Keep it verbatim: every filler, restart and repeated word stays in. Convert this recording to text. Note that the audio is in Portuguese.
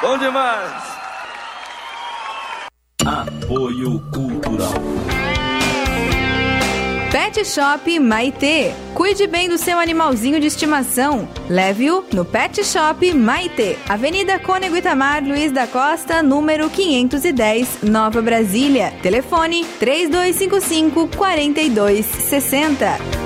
Bom demais. Apoio Cultural. Pet Shop Maitê. Cuide bem do seu animalzinho de estimação. Leve-o no Pet Shop Maitê. Avenida Cônego Itamar Luiz da Costa, número quinhentos e dez, Nova Brasília. Telefone três dois cinco cinco, quatro dois seis zero.